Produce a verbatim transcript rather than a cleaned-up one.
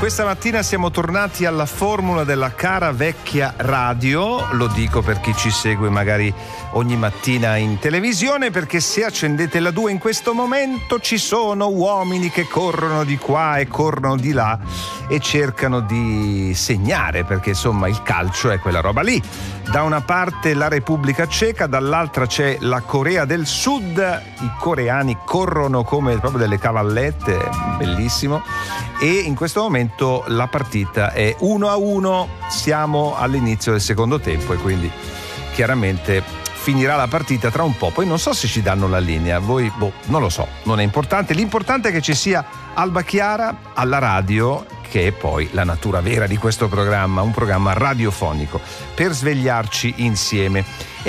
Questa mattina siamo tornati alla formula della cara vecchia radio, lo dico per chi ci segue magari ogni mattina in televisione, perché se accendete la due in questo momento ci sono uomini che corrono di qua e corrono di là e cercano di segnare, perché insomma il calcio è quella roba lì. Da una parte la Repubblica Ceca, dall'altra c'è la Corea del Sud, i coreani corrono come proprio delle cavallette, bellissimo, e in questo momento la partita è uno a uno, siamo all'inizio del secondo tempo e quindi chiaramente finirà la partita tra un po', poi non so se ci danno la linea, voi boh, non lo so, non è importante, l'importante è che ci sia Alba Chiara alla radio, che è poi la natura vera di questo programma, un programma radiofonico per svegliarci insieme.